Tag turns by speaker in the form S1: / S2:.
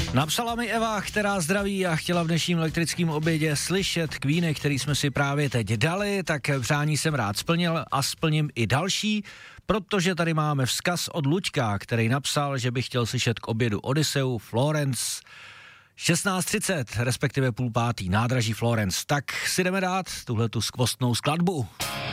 S1: Napsala mi Eva, která zdraví a chtěla v dnešním elektrickém obědě slyšet Queeny, který jsme si právě teď dali, tak přání jsem rád splnil a splním i další, protože tady máme vzkaz od Luďka, který napsal, že by chtěl slyšet k obědu Odyseu, Florence, 16:30, respektive 4:30, nádraží Florence. Tak si jdeme dát tuhletu skvostnou skladbu.